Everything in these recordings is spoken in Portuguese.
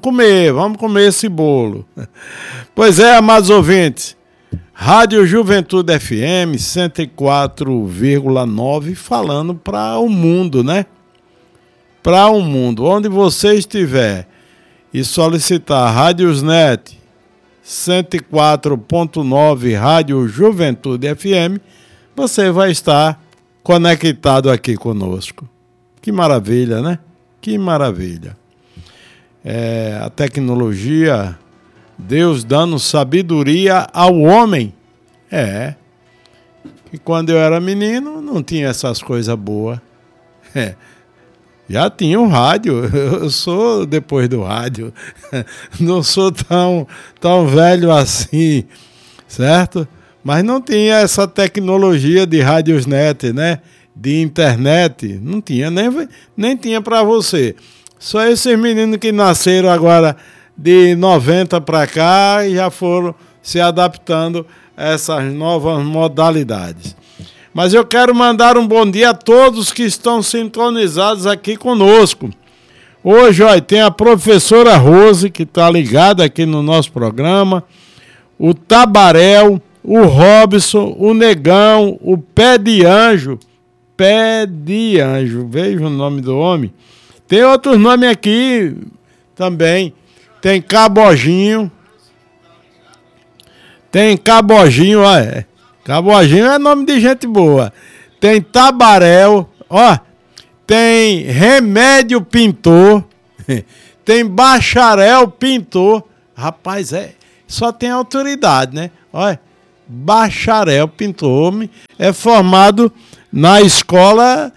vamos comer esse bolo. Pois é, amados ouvintes, Rádio Juventude FM 104,9 falando para o mundo, né? Para o mundo, onde você estiver e solicitar Rádiosnet 104.9 Rádio Juventude FM, você vai estar conectado aqui conosco. Que maravilha, né? Que maravilha. A tecnologia, Deus dando sabedoria ao homem. Que quando eu era menino não tinha essas coisas boas. Já tinha o rádio, eu sou depois do rádio, não sou tão velho assim, certo? Mas não tinha essa tecnologia de Rádiosnet, né? De internet, não tinha, nem tinha para você. Só esses meninos que nasceram agora de 90 para cá e já foram se adaptando a essas novas modalidades. Mas eu quero mandar um bom dia a todos que estão sintonizados aqui conosco. Hoje, olha, tem a professora Rose, que está ligada aqui no nosso programa, o Tabarel, o Robson, o Negão, o Pé de Anjo, veja o nome do homem. Tem outros nomes aqui também. Tem Cabojinho. Olha. Cabojinho é nome de gente boa. Tem Tabarel, ó. Tem Remédio Pintor. Tem Bacharel Pintor. Rapaz, só tem autoridade, né? Olha, Bacharel Pintor é formado na escola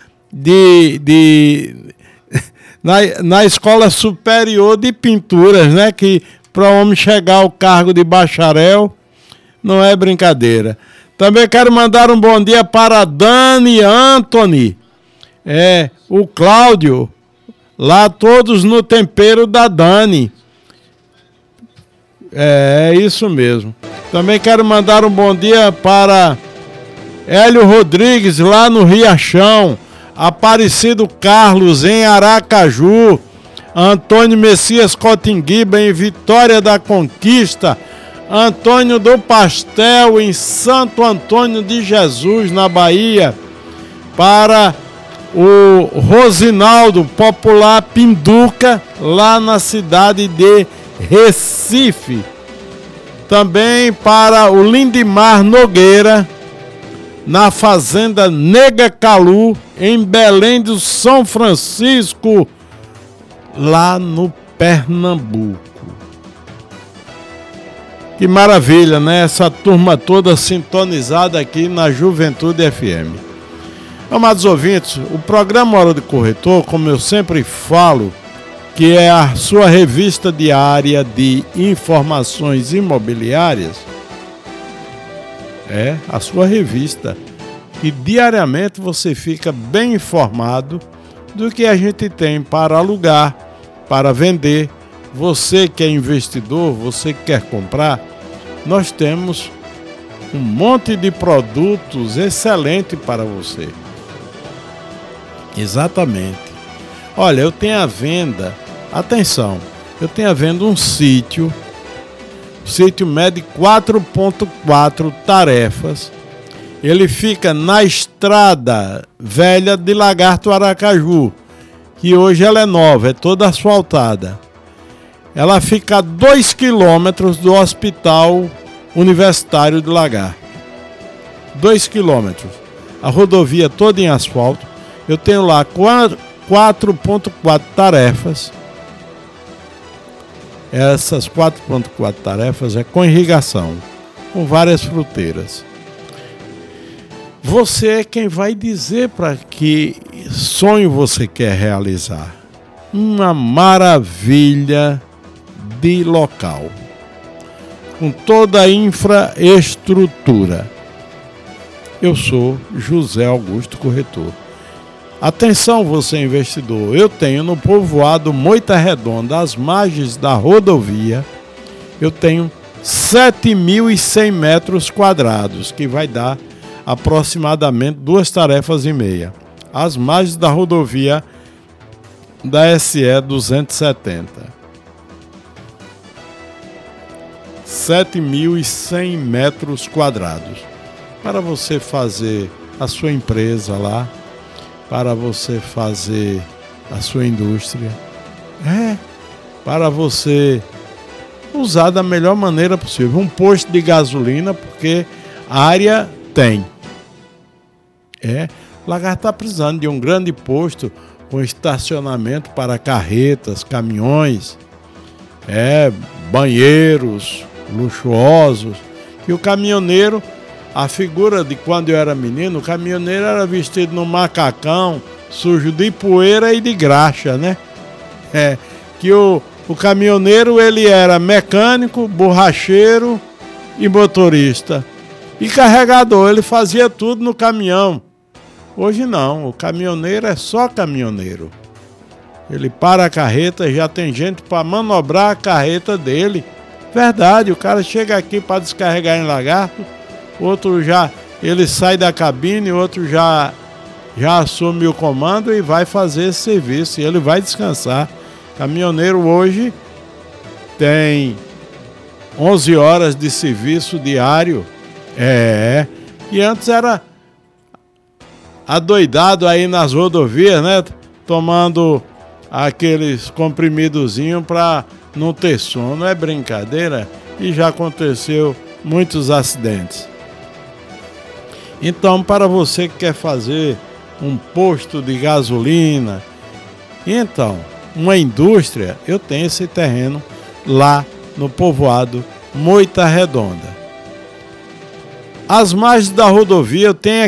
na Escola Superior de Pinturas, né? Que para o homem chegar ao cargo de bacharel não é brincadeira. Também quero mandar um bom dia para Dani Anthony, o Cláudio, lá todos no tempero da Dani. É isso mesmo. Também quero mandar um bom dia para Hélio Rodrigues, lá no Riachão, Aparecido Carlos, em Aracaju, Antônio Messias Cotinguiba, em Vitória da Conquista, Antônio do Pastel, em Santo Antônio de Jesus, na Bahia, para o Rosinaldo, popular Pinduca, lá na cidade de Recife. Também para o Lindimar Nogueira, na fazenda Nega Calu, em Belém do São Francisco, lá no Pernambuco. Que maravilha, né? Essa turma toda sintonizada aqui na Juventude FM. Amados ouvintes, o programa Hora do Corretor, como eu sempre falo, que é a sua revista diária de informações imobiliárias, a sua revista, e diariamente você fica bem informado do que a gente tem para alugar, para vender. Você que é investidor, você que quer comprar, nós temos um monte de produtos excelentes para você. Exatamente. Olha, eu tenho à venda, atenção, eu tenho à venda um sítio. O sítio mede 4.4 tarefas. Ele fica na estrada velha de Lagarto Aracaju, que hoje ela é nova, é toda asfaltada. Ela fica a 2 quilômetros do Hospital Universitário de Lagarto. 2 quilômetros. A rodovia toda em asfalto. Eu tenho lá 4.4 tarefas. Essas 4.4 tarefas é com irrigação, com várias fruteiras. Você é quem vai dizer para que sonho você quer realizar. Uma maravilha de local, com toda a infraestrutura. Eu sou José Augusto Corretor. Atenção, você investidor, eu tenho no povoado Moita Redonda, às margens da rodovia, eu tenho 7.100 metros quadrados, que vai dar aproximadamente 2 tarefas e meia, às margens da rodovia da SE 270. 7.100 metros quadrados. Para você fazer a sua empresa lá, para você fazer a sua indústria, para você usar da melhor maneira possível. Um posto de gasolina, porque área tem. Lagarto está precisando de um grande posto com estacionamento para carretas, caminhões, banheiros luxuosos. E o caminhoneiro, a figura de quando eu era menino, o caminhoneiro era vestido num macacão sujo de poeira e de graxa, né? Que o caminhoneiro, ele era mecânico, borracheiro e motorista. E carregador, ele fazia tudo no caminhão. Hoje não, o caminhoneiro é só caminhoneiro. Ele para a carreta, já tem gente para manobrar a carreta dele. Verdade, o cara chega aqui para descarregar em Lagarto, outro ele sai da cabine, outro já assume o comando e vai fazer esse serviço, e ele vai descansar. Caminhoneiro hoje tem 11 horas de serviço diário. E antes era adoidado aí nas rodovias, né? Tomando aqueles comprimidozinhos para não ter sono. É brincadeira, e já aconteceu muitos acidentes. Então, para você que quer fazer um posto de gasolina, então, uma indústria, eu tenho esse terreno lá no povoado Moita Redonda. As margens da rodovia eu tenho